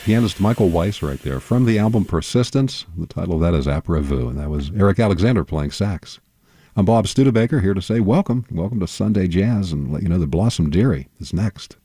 Pianist Michael Weiss right there from the album Persistence. The title of that is Après Vous, and that was Eric Alexander playing sax. I'm Bob Studebaker, here to say welcome to Sunday Jazz, and let you know that Blossom Dearie is next.